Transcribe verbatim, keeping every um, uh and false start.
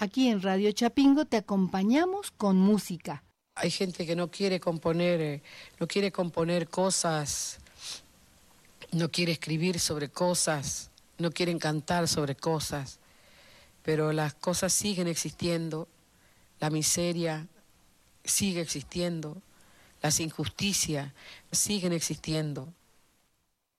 Aquí en Radio Chapingo te acompañamos con música. Hay gente que no quiere componer, eh, no quiere componer cosas, no quiere escribir sobre cosas, no quieren cantar sobre cosas, pero las cosas siguen existiendo, la miseria sigue existiendo, las injusticias siguen existiendo.